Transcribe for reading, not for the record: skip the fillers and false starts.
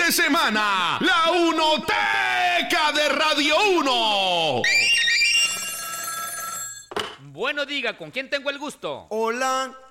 de semana, la Unoteca de Radio 1. Bueno, diga, ¿con quién tengo el gusto? Hola,